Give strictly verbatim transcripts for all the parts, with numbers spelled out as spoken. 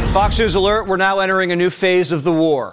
Fox News alert, we're now entering a new phase of the war.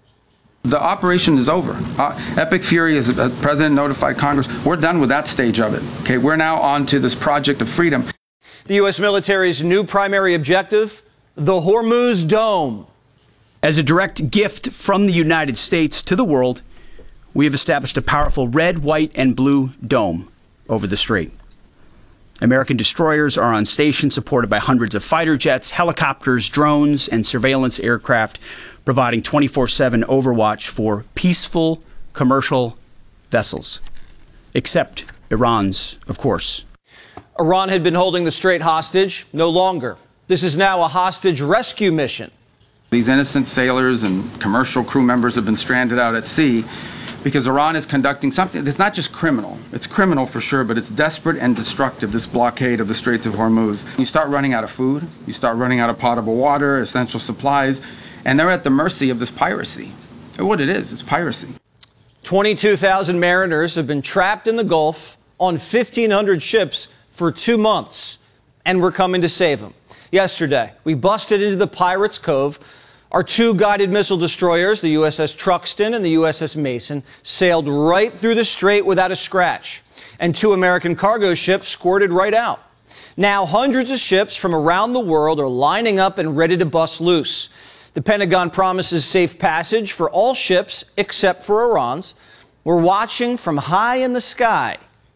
The operation is over. Uh, Epic Fury, as the president notified Congress, we're done with that stage of it. Okay, we're now on to this project of freedom. The U S military's new primary objective, the Hormuz Dome. As a direct gift from the United States to the world, we have established a powerful red, white, and blue dome over the strait. American destroyers are on station, supported by hundreds of fighter jets, helicopters, drones, and surveillance aircraft, providing twenty-four seven overwatch for peaceful commercial vessels. Except Iran's, of course. Iran had been holding the strait hostage, no longer. This is now a hostage rescue mission. These innocent sailors and commercial crew members have been stranded out at sea because Iran is conducting something that's not just criminal. It's criminal for sure, but it's desperate and destructive, this blockade of the Straits of Hormuz. You start running out of food, you start running out of potable water, essential supplies, and they're at the mercy of this piracy. And what it is, it's piracy. twenty-two thousand mariners have been trapped in the Gulf on fifteen hundred ships for two months, and we're coming to save them. Yesterday, we busted into the Pirates Cove. Our two guided missile destroyers, the U S S Truxtun and the U S S Mason, sailed right through the strait without a scratch, and two American cargo ships squirted right out. Now, hundreds of ships from around the world are lining up and ready to bust loose. The Pentagon promises safe passage for all ships except for Iran's. We're watching from high in the sky.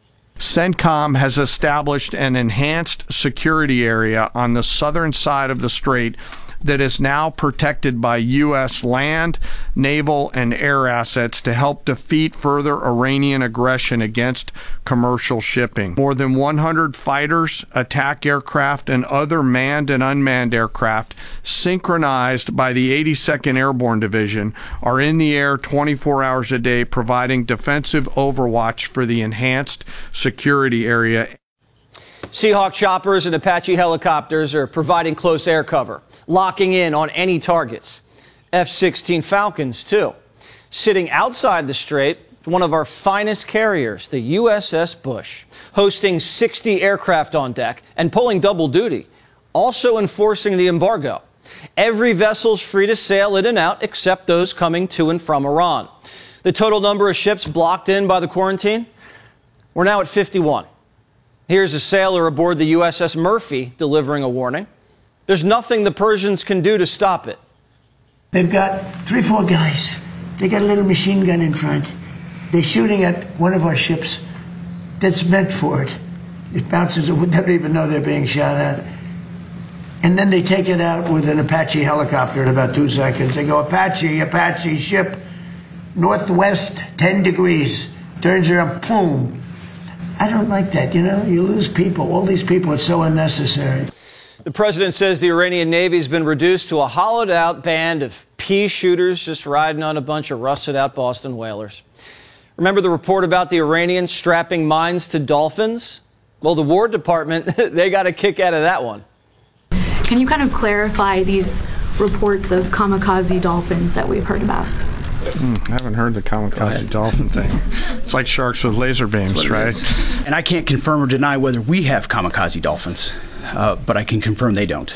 CENTCOM has established an enhanced security area on the southern side of the strait that is now protected by U S land, naval, and air assets to help defeat further Iranian aggression against commercial shipping. More than one hundred fighters, attack aircraft, and other manned and unmanned aircraft, synchronized by the eighty-second Airborne Division, are in the air twenty-four hours a day, providing defensive overwatch for the enhanced security area. Seahawk choppers and Apache helicopters are providing close air cover, locking in on any targets. F sixteen Falcons, too. Sitting outside the strait, one of our finest carriers, the U S S Bush, hosting sixty aircraft on deck and pulling double duty, also enforcing the embargo. Every vessel's free to sail in and out except those coming to and from Iran. The total number of ships blocked in by the quarantine? We're now at fifty-one. Here's a sailor aboard the U S S Murphy delivering a warning. There's nothing the Persians can do to stop it. They've got three, four guys. They got a little machine gun in front. They're shooting at one of our ships that's meant for it. It bounces, they don't even know they're being shot at. And then they take it out with an Apache helicopter in about two seconds. They go, Apache, Apache, ship, northwest, ten degrees. Turns around, boom. I don't like that, you know? You lose people. All these people, it's so unnecessary. The president says the Iranian Navy has been reduced to a hollowed-out band of pea shooters just riding on a bunch of rusted-out Boston whalers. Remember the report about the Iranians strapping mines to dolphins? Well, the War Department, they got a kick out of that one. Can you kind of clarify these reports of kamikaze dolphins that we've heard about? Mm, I haven't heard the kamikaze dolphin thing. It's like sharks with laser beams, right? And I can't confirm or deny whether we have kamikaze dolphins, uh, but I can confirm they don't.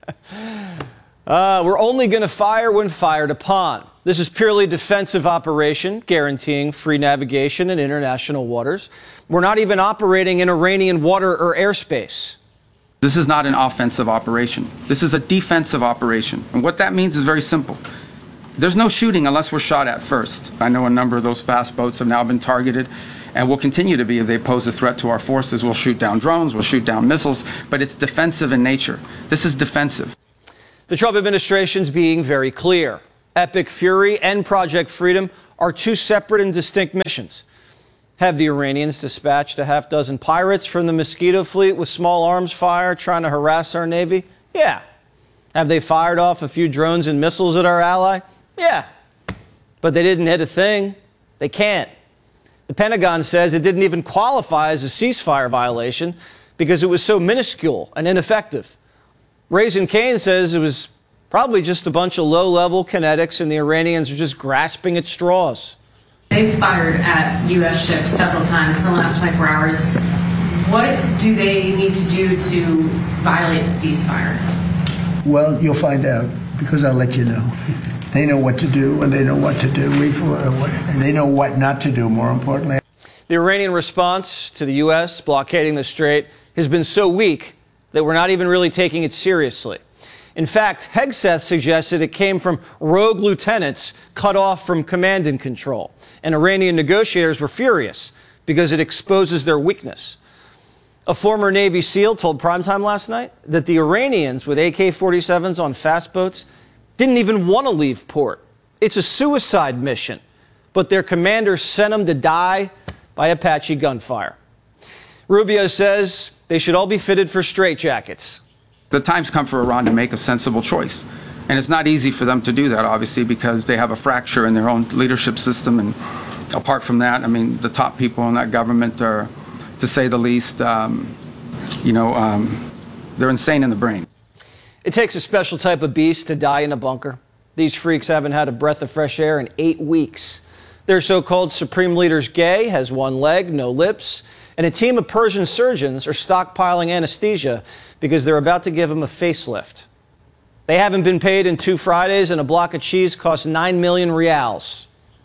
Uh, we're only going to fire when fired upon. This is purely defensive operation, guaranteeing free navigation in international waters. We're not even operating in Iranian water or airspace. This is not an offensive operation. This is a defensive operation. And what that means is very simple. There's no shooting unless we're shot at first. I know a number of those fast boats have now been targeted and will continue to be if they pose a threat to our forces. We'll shoot down drones, we'll shoot down missiles, but it's defensive in nature. This is defensive. The Trump administration's being very clear. Epic Fury and Project Freedom are two separate and distinct missions. Have the Iranians dispatched a half dozen pirates from the Mosquito Fleet with small arms fire trying to harass our Navy? Yeah. Have they fired off a few drones and missiles at our ally? Yeah, but they didn't hit a thing. They can't. The Pentagon says it didn't even qualify as a ceasefire violation because it was so minuscule and ineffective. Raising Cane says it was probably just a bunch of low-level kinetics and the Iranians are just grasping at straws. They've fired at U S ships several times in the last twenty-four hours. What do they need to do to violate the ceasefire? Well, you'll find out, because I'll let you know. They know what to do, and they know what to do. We've, uh, what, and they know what not to do, more importantly. The Iranian response to the U S blockading the strait has been so weak that we're not even really taking it seriously. In fact, Hegseth suggested it came from rogue lieutenants cut off from command and control. And Iranian negotiators were furious because it exposes their weakness. A former Navy SEAL told Primetime last night that the Iranians with A K forty-sevens on fast boats didn't even want to leave port. It's a suicide mission, but their commander sent them to die by Apache gunfire. Rubio says they should all be fitted for straitjackets. The time's come for Iran to make a sensible choice. And it's not easy for them to do that, obviously, because they have a fracture in their own leadership system. And apart from that, I mean, the top people in that government are, to say the least, um, you know, um, they're insane in the brain. It takes a special type of beast to die in a bunker. These freaks haven't had a breath of fresh air in eight weeks. Their so-called Supreme Leader's gay, has one leg, no lips, and a team of Persian surgeons are stockpiling anesthesia because they're about to give him a facelift. They haven't been paid in two Fridays, and a block of cheese costs nine million rials.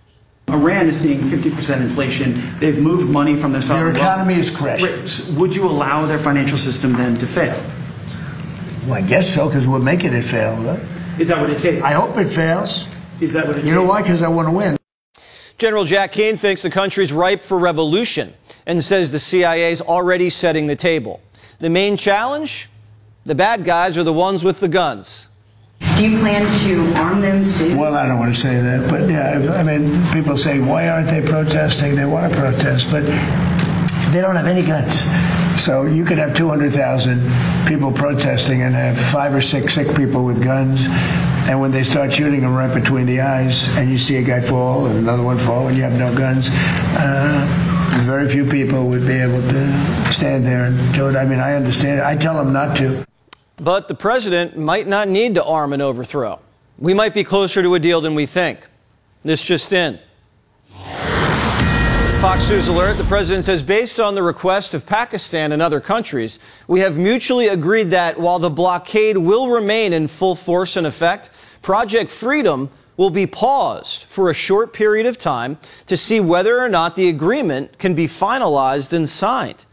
Iran is seeing fifty percent inflation. They've moved money from their Their sovereign economy wealth. is crashing. Would you allow their financial system then to fail? Well, I guess so, because we're making it fail, right? Is that what it takes? I hope it fails. Is that what it takes? You know why? Because I want to win. General Jack Keane thinks the country's ripe for revolution and says the C I A is already setting the table. The main challenge? The bad guys are the ones with the guns. Do you plan to arm them soon? Well, I don't want to say that, but yeah, if, I mean, people say, why aren't they protesting? They want to protest, but they don't have any guns. So you could have two hundred thousand people protesting and have five or six sick people with guns. And when they start shooting them right between the eyes, and you see a guy fall and another one fall, and you have no guns, uh, very few people would be able to stand there and do it. I mean, I understand it. I tell them not to. But the president might not need to arm and overthrow. We might be closer to a deal than we think. This just in. Fox News alert, the president says, based on the request of Pakistan and other countries, we have mutually agreed that while the blockade will remain in full force and effect, Project Freedom will be paused for a short period of time to see whether or not the agreement can be finalized and signed.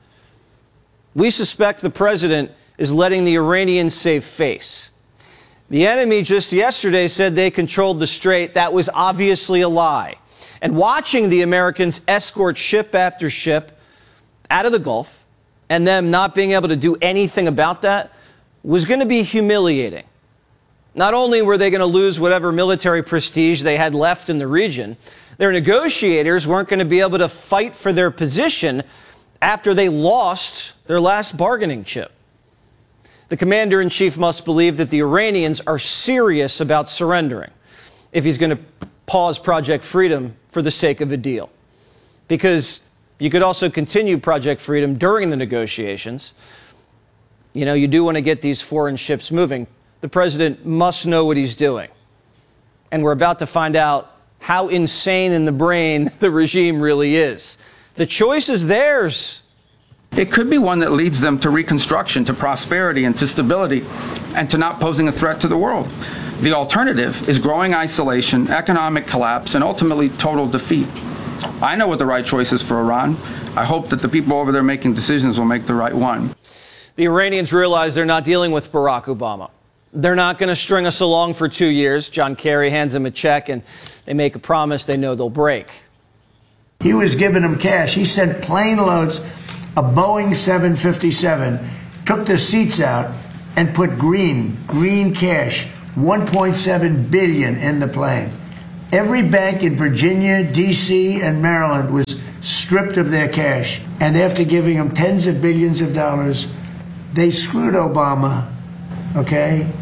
We suspect the president is letting the Iranians save face. The enemy just yesterday said they controlled the strait. That was obviously a lie. And watching the Americans escort ship after ship out of the Gulf and them not being able to do anything about that was going to be humiliating. Not only were they going to lose whatever military prestige they had left in the region, their negotiators weren't going to be able to fight for their position after they lost their last bargaining chip. The commander-in-chief must believe that the Iranians are serious about surrendering if he's going to pause Project Freedom for the sake of a deal. Because you could also continue Project Freedom during the negotiations. You know, you do want to get these foreign ships moving. The president must know what he's doing. And we're about to find out how insane in the brain the regime really is. The choice is theirs. It could be one that leads them to reconstruction, to prosperity, and to stability, and to not posing a threat to the world. The alternative is growing isolation, economic collapse, and ultimately total defeat. I know what the right choice is for Iran. I hope that the people over there making decisions will make the right one. The Iranians realize they're not dealing with Barack Obama. They're not going to string us along for two years. John Kerry hands them a check, and they make a promise they know they'll break. He was giving them cash. He sent plane loads. A Boeing seven fifty-seven, took the seats out and put green, green cash, one point seven billion dollars in the plane. Every bank in Virginia, D C, and Maryland was stripped of their cash. And after giving them tens of billions of dollars, they screwed Obama, okay?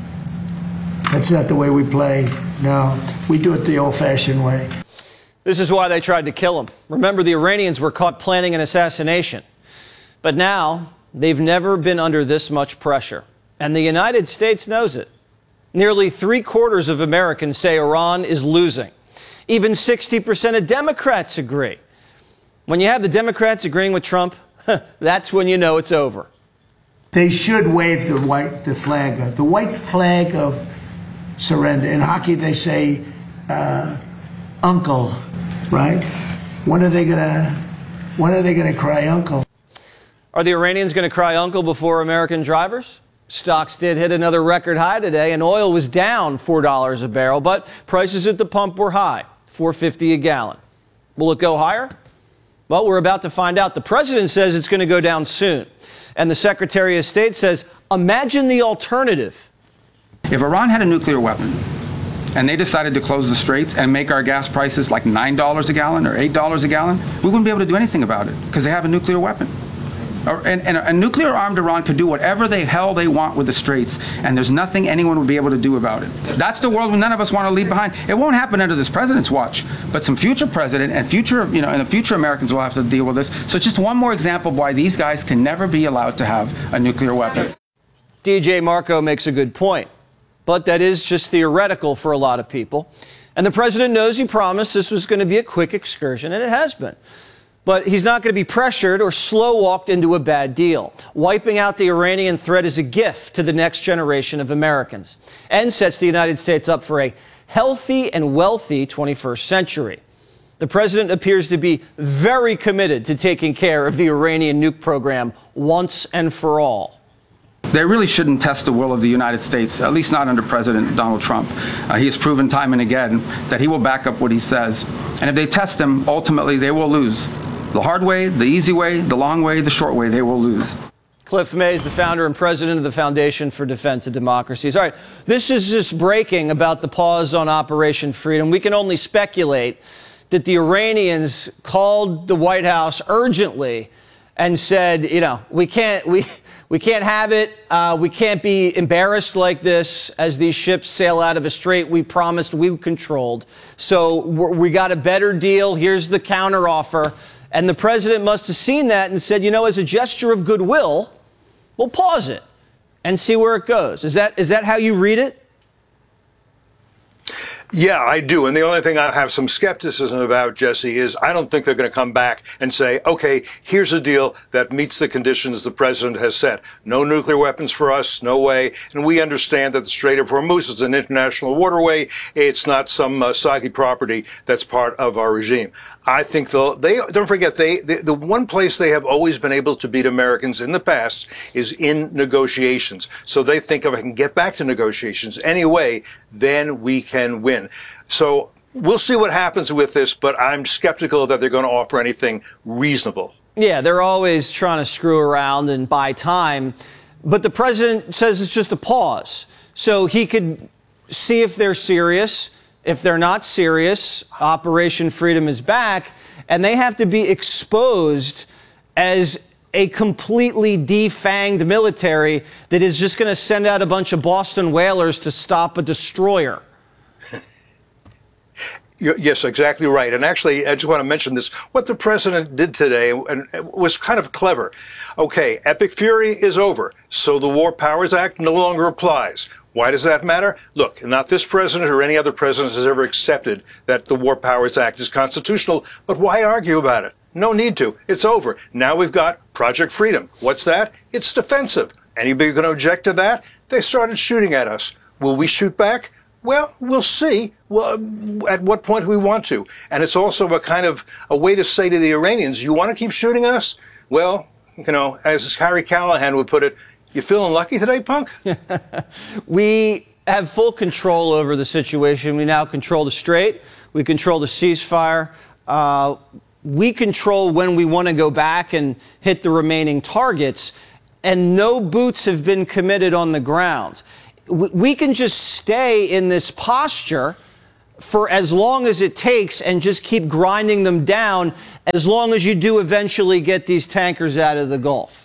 That's not the way we play. No, we do it the old-fashioned way. This is why they tried to kill him. Remember, the Iranians were caught planning an assassination. But now, they've never been under this much pressure. And the United States knows it. Nearly three quarters of Americans say Iran is losing. Even sixty percent of Democrats agree. When you have the Democrats agreeing with Trump, that's when you know it's over. they should wave the white, the flag, the white flag of surrender. In hockey, they say, uh, "Uncle," right? When are they gonna? When are they gonna cry uncle? Are the Iranians going to cry uncle before American drivers? Stocks did hit another record high today, and oil was down four dollars a barrel, but prices at the pump were high, four fifty a gallon. Will it go higher? Well, we're about to find out. The president says it's going to go down soon, and the Secretary of State says, imagine the alternative. If Iran had a nuclear weapon and they decided to close the straits and make our gas prices like nine dollars a gallon or eight dollars a gallon, we wouldn't be able to do anything about it because they have a nuclear weapon. And, and a nuclear-armed Iran could do whatever the hell they want with the straits, and there's nothing anyone would be able to do about it. That's the world none of us want to leave behind. It won't happen under this president's watch, but some future president and future, you know, and the future Americans will have to deal with this. So just one more example of why these guys can never be allowed to have a nuclear weapon. D J Marco makes a good point, but that is just theoretical for a lot of people. And the president knows he promised this was going to be a quick excursion, and it has been. But he's not going to be pressured or slow-walked into a bad deal. Wiping out the Iranian threat is a gift to the next generation of Americans and sets the United States up for a healthy and wealthy twenty-first century. The president appears to be very committed to taking care of the Iranian nuke program once and for all. They really shouldn't test the will of the United States, at least not under President Donald Trump. Uh, he has proven time and again that he will back up what he says. And if they test him, ultimately they will lose. The hard way, the easy way, the long way, the short way, they will lose. Cliff Mays, the founder and president of the Foundation for Defense of Democracies. All right, this is just breaking about the pause on Operation Freedom. We can only speculate that the Iranians called the White House urgently and said, you know, we can't, we, we can't have it. Uh, we can't be embarrassed like this as these ships sail out of a strait we promised we controlled. So we're, we got a better deal. Here's the counteroffer. And the president must have seen that and said, you know, as a gesture of goodwill, we'll pause it and see where it goes. Is that is that how you read it? Yeah, I do. And the only thing I have some skepticism about, Jesse, is I don't think they're going to come back and say, OK, here's a deal that meets the conditions the president has set. No nuclear weapons for us. No way. And we understand that the Strait of Hormuz is an international waterway. It's not some uh, Saudi property that's part of our regime. I think they'll, they, don't forget, they, they, the one place they have always been able to beat Americans in the past is in negotiations. So they think if I can get back to negotiations anyway, then we can win. So we'll see what happens with this, but I'm skeptical that they're going to offer anything reasonable. Yeah, they're always trying to screw around and buy time. But the president says it's just a pause. So he could see if they're serious. If they're not serious, Operation Freedom is back, and they have to be exposed as a completely defanged military that is just going to send out a bunch of Boston whalers to stop a destroyer. Yes, exactly right. And actually, I just want to mention this. What the president did today was kind of clever. Okay, Epic Fury is over, so the War Powers Act no longer applies. Why does that matter? Look, not this president or any other president has ever accepted that the War Powers Act is constitutional, but why argue about it? No need to. It's over. Now we've got Project Freedom. What's that? It's defensive. Anybody going to object to that? They started shooting at us. Will we shoot back? Well, we'll see. Well, at what point we want to. And it's also a kind of a way to say to the Iranians, you want to keep shooting us? Well, you know, as Harry Callahan would put it, you feeling lucky today, punk? We have full control over the situation. We now control the strait. We control the ceasefire. Uh, we control when we want to go back and hit the remaining targets. And no boots have been committed on the ground. We can just stay in this posture for as long as it takes and just keep grinding them down as long as you do eventually get these tankers out of the Gulf.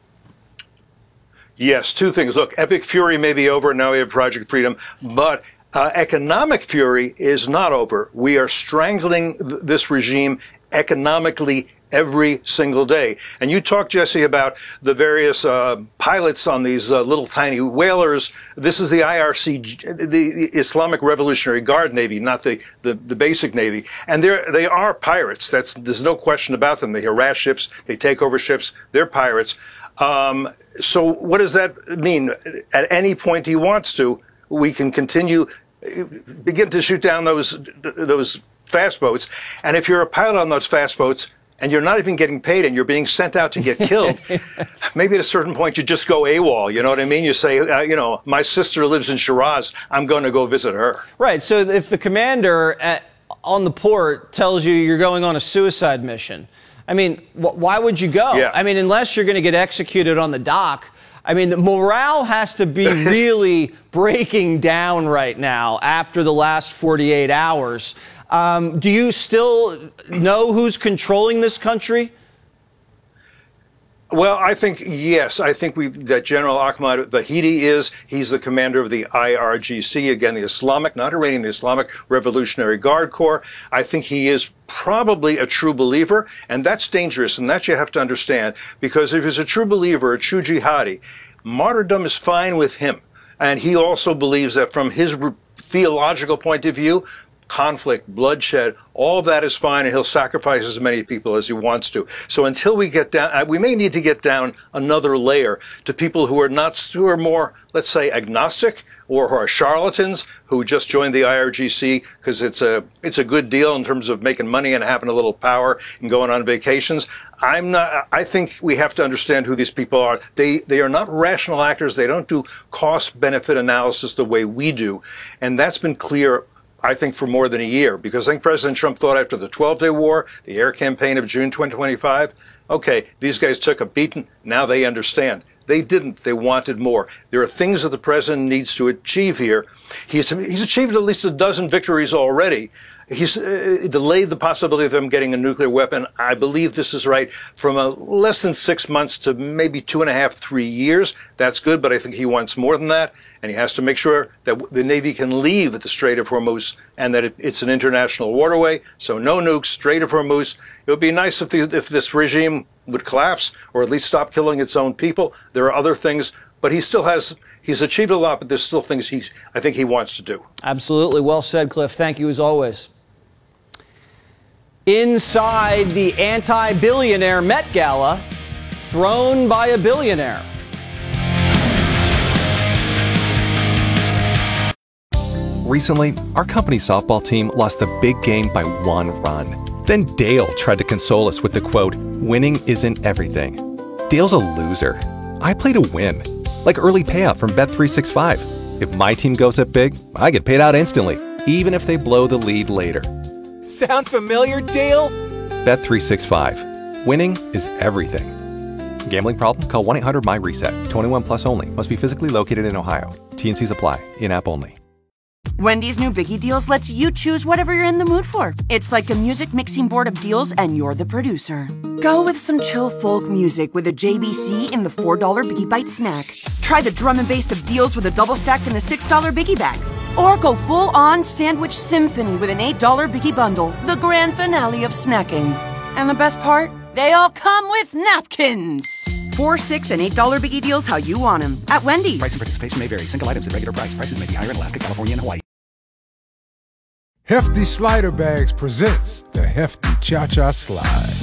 Yes, two things. Look, Epic Fury may be over. Now we have Project Freedom. But uh, economic fury is not over. We are strangling th- this regime economically every single day. And you talk, Jesse, about the various uh, pilots on these uh, little tiny whalers. This is the I R C, the Islamic Revolutionary Guard Navy, not the, the, the basic Navy. And they're, they are pirates. That's, there's no question about them. They harass ships. They take over ships. They're pirates. Um, so what does that mean? At any point he wants to, we can continue, begin to shoot down those those fast boats. And if you're a pilot on those fast boats and you're not even getting paid and you're being sent out to get killed, maybe at a certain point you just go AWOL. You know what I mean? You say, uh, you know, my sister lives in Shiraz. I'm going to go visit her. Right. So if the commander at, on the port tells you you're going on a suicide mission, I mean, wh- why would you go? Yeah. I mean, unless you're going to get executed on the dock. I mean, the morale has to be really breaking down right now after the last forty-eight hours. Um, do you still know who's controlling this country? Well, I think, yes, I think we that General Ahmad Vahidi is. He's the commander of the I R G C, again, the Islamic, not Iranian, the Islamic Revolutionary Guard Corps. I think he is probably a true believer, and that's dangerous, and that you have to understand, because if he's a true believer, a true jihadi, martyrdom is fine with him. And he also believes that from his re- theological point of view, conflict, bloodshed, all of that is fine, and he'll sacrifice as many people as he wants to. So until we get down, we may need to get down another layer to people who are not, who are more, let's say, agnostic, or who are charlatans who just joined the I R G C because it's a it's a good deal in terms of making money and having a little power and going on vacations. I'm not. I think we have to understand who these people are. They they are not rational actors. They don't do cost-benefit analysis the way we do, and that's been clear, I think, for more than a year, because I think President Trump thought after the twelve-day war, the air campaign of June twenty twenty-five, okay, these guys took a beating. Now they understand. They didn't. They wanted more. There are things that the president needs to achieve here. He's, he's achieved at least a dozen victories already. He's uh, delayed the possibility of them getting a nuclear weapon. I believe this is right. From a less than six months to maybe two and a half, three years. That's good, but I think he wants more than that. And he has to make sure that the Navy can leave at the Strait of Hormuz and that it, it's an international waterway. So no nukes, Strait of Hormuz. It would be nice if, the, if this regime would collapse or at least stop killing its own people. There are other things, but he still has, he's achieved a lot, but there's still things he's, I think he wants to do. Absolutely. Well said, Cliff. Thank you as always. Inside the anti-billionaire Met Gala, thrown by a billionaire. Recently, our company's softball team lost the big game by one run. Then Dale tried to console us with the quote, "Winning isn't everything." Dale's a loser. I play to win. Like early payout from Bet three sixty-five. If my team goes up big, I get paid out instantly, even if they blow the lead later. Sound familiar, Dale? Bet three sixty-five. Winning is everything. Gambling problem? Call one eight hundred M Y reset. twenty-one plus only. Must be physically located in Ohio. T and Cs apply. In-app only. Wendy's new Biggie Deals lets you choose whatever you're in the mood for. It's like a music mixing board of deals, and you're the producer. Go with some chill folk music with a J B C in the four dollar Biggie Bite snack. Try the drum and bass of deals with a double stack in the six dollar Biggie Bag. Or go full-on sandwich symphony with an eight dollar Biggie Bundle, the grand finale of snacking. And the best part? They all come with napkins. Four, six, and eight dollar Biggie Deals how you want them at Wendy's. Price and participation may vary. Single items at regular price. Prices may be higher in Alaska, California, and Hawaii. Hefty Slider Bags presents the Hefty Cha-Cha Slide.